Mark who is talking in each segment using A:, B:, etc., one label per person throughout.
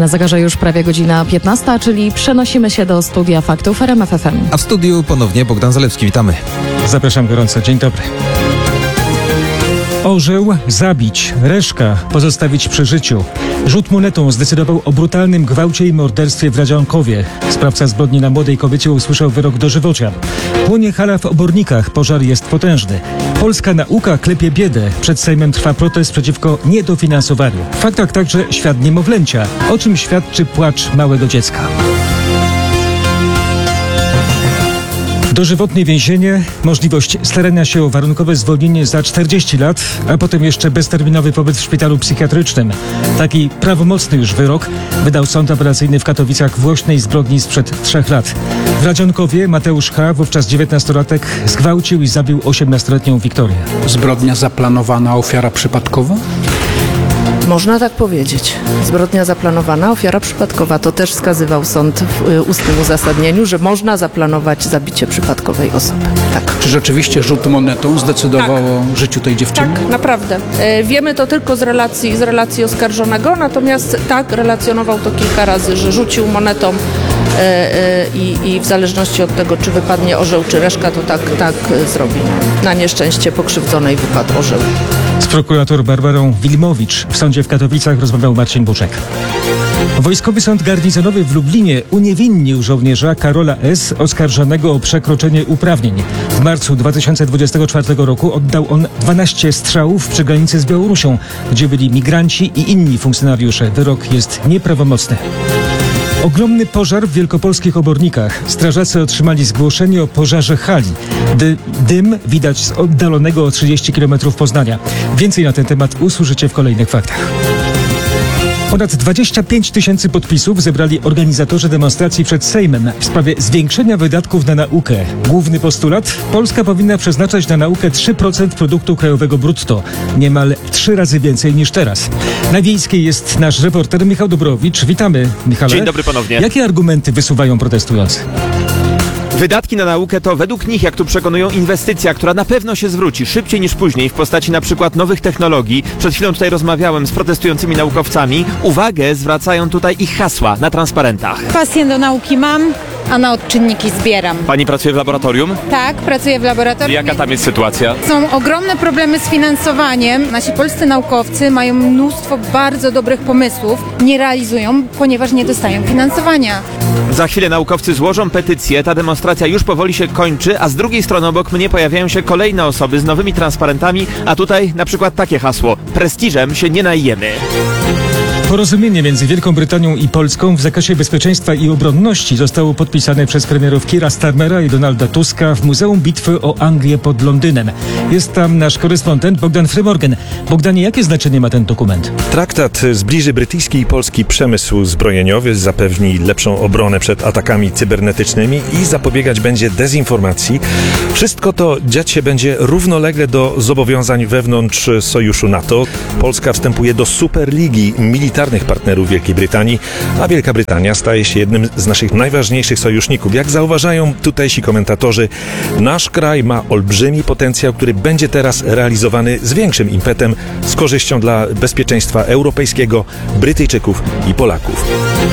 A: Na zegarze już prawie godzina 15, czyli przenosimy się do studia faktów RMF FM.
B: A w studiu ponownie Bogdan Zalewski. Witamy.
C: Zapraszam gorąco. Dzień dobry. Orzeł zabić, reszka pozostawić przy życiu. Rzut monetą zdecydował o brutalnym gwałcie i morderstwie w Radzionkowie. Sprawca zbrodni na młodej kobiecie usłyszał wyrok dożywocia. Płonie hala w Obornikach, pożar jest potężny. Polska nauka klepie biedę. Przed Sejmem trwa protest przeciwko niedofinansowaniu. W faktach także świat niemowlęcia, o czym świadczy płacz małego dziecka. Dożywotnie więzienie, możliwość starania się o warunkowe zwolnienie za 40 lat, a potem jeszcze bezterminowy pobyt w szpitalu psychiatrycznym. Taki prawomocny już wyrok wydał sąd apelacyjny w Katowicach w głośnej zbrodni sprzed 3 lat. W Radzionkowie Mateusz H., wówczas 19-latek, zgwałcił i zabił 18-letnią Wiktorię.
D: Zbrodnia zaplanowana, ofiara przypadkowa?
E: Można tak powiedzieć. Zbrodnia zaplanowana, ofiara przypadkowa. To też wskazywał sąd w ustnym uzasadnieniu, że można zaplanować zabicie przypadkowej osoby. Tak.
D: Czy rzeczywiście rzut monetą zdecydował o życiu tej dziewczyny?
F: Tak, naprawdę. Wiemy to tylko z relacji oskarżonego, natomiast tak, relacjonował to kilka razy, że rzucił monetą i w zależności od tego, czy wypadnie orzeł, czy reszka, to tak zrobi. Na nieszczęście pokrzywdzonej wypadł orzeł.
C: Z prokurator Barbarą Wilmowicz w sądzie w Katowicach rozmawiał Marcin Buczek. Wojskowy Sąd Garnizonowy w Lublinie uniewinnił żołnierza Karola S., oskarżonego o przekroczenie uprawnień. W marcu 2024 roku oddał on 12 strzałów przy granicy z Białorusią, gdzie byli migranci i inni funkcjonariusze. Wyrok jest nieprawomocny. Ogromny pożar w wielkopolskich Obornikach. Strażacy otrzymali zgłoszenie o pożarze hali. Dym widać z oddalonego o 30 km Poznania. Więcej na ten temat usłyszycie w kolejnych faktach. Ponad 25 000 podpisów zebrali organizatorzy demonstracji przed Sejmem w sprawie zwiększenia wydatków na naukę. Główny postulat? Polska powinna przeznaczać na naukę 3% produktu krajowego brutto. Niemal 3 razy więcej niż teraz. Na Wiejskiej jest nasz reporter Michał Dobrowicz. Witamy, Michale.
G: Dzień dobry ponownie.
C: Jakie argumenty wysuwają protestujący?
G: Wydatki na naukę to według nich, jak tu przekonują, inwestycja, która na pewno się zwróci szybciej niż później w postaci na przykład nowych technologii. Przed chwilą tutaj rozmawiałem z protestującymi naukowcami. Uwagę zwracają tutaj ich hasła na transparentach.
H: Pasję do nauki mam, a na odczynniki zbieram.
G: Pani pracuje w laboratorium?
H: Tak, pracuję w laboratorium.
G: Jaka tam jest sytuacja?
H: Są ogromne problemy z finansowaniem. Nasi polscy naukowcy mają mnóstwo bardzo dobrych pomysłów. Nie realizują, ponieważ nie dostają finansowania.
G: Za chwilę naukowcy złożą petycję, ta demonstracja już powoli się kończy, a z drugiej strony obok mnie pojawiają się kolejne osoby z nowymi transparentami, a tutaj na przykład takie hasło: prestiżem się nie najemy.
C: Porozumienie między Wielką Brytanią i Polską w zakresie bezpieczeństwa i obronności zostało podpisane przez premierów Keira Starmera i Donalda Tuska w Muzeum Bitwy o Anglię pod Londynem. Jest tam nasz korespondent Bogdan Frymorgan. Bogdanie, jakie znaczenie ma ten dokument?
I: Traktat zbliży brytyjski i polski przemysł zbrojeniowy, zapewni lepszą obronę przed atakami cybernetycznymi i zapobiegać będzie dezinformacji. Wszystko to dziać się będzie równolegle do zobowiązań wewnątrz sojuszu NATO. Polska wstępuje do Superligi militarnych partnerów Wielkiej Brytanii, a Wielka Brytania staje się jednym z naszych najważniejszych sojuszników. Jak zauważają tutejsi komentatorzy, nasz kraj ma olbrzymi potencjał, który będzie teraz realizowany z większym impetem, z korzyścią dla bezpieczeństwa europejskiego, Brytyjczyków i Polaków.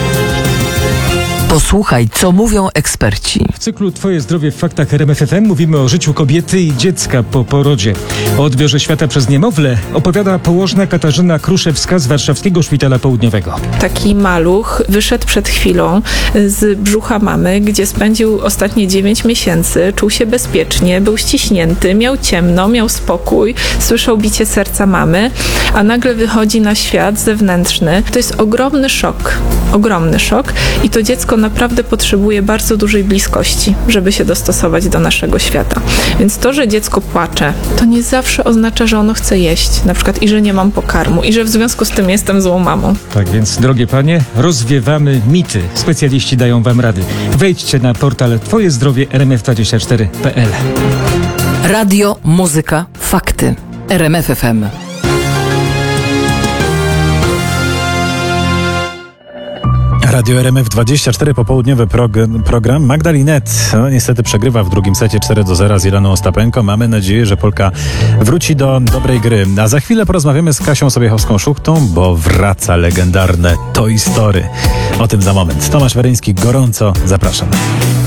J: Posłuchaj, co mówią eksperci.
C: W cyklu Twoje zdrowie w faktach RMF FM mówimy o życiu kobiety i dziecka po porodzie. O odbiorze świata przez niemowlę opowiada położna Katarzyna Kruszewska z Warszawskiego Szpitala Południowego.
K: Taki maluch wyszedł przed chwilą z brzucha mamy, gdzie spędził ostatnie 9 miesięcy, czuł się bezpiecznie, był ściśnięty, miał ciemno, miał spokój, słyszał bicie serca mamy, a nagle wychodzi na świat zewnętrzny. To jest ogromny szok i to dziecko naprawdę potrzebuje bardzo dużej bliskości, żeby się dostosować do naszego świata. Więc to, że dziecko płacze, to nie zawsze oznacza, że ono chce jeść, na przykład i że nie mam pokarmu i że w związku z tym jestem złą mamą.
C: Tak więc, drogie panie, rozwiewamy mity. Specjaliści dają wam rady. Wejdźcie na portal twojezdrowie rmf24.pl.
J: Radio, muzyka, fakty. RMF FM.
L: Radio RMF24, popołudniowy program. Magdalinet niestety przegrywa w drugim secie 4-0 z Jeleną Ostapenko. Mamy nadzieję, że Polka wróci do dobrej gry. A za chwilę porozmawiamy z Kasią Sobiechowską-Szuchtą, bo wraca legendarne Toy Story. O tym za moment. Tomasz Weryński, gorąco zapraszam.